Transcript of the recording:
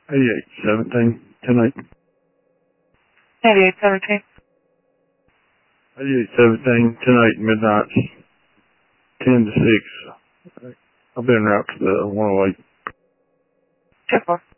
8817 tonight. 8817. 8817 tonight, midnight, 10 to 6. I've been en route to the 108. 10-4.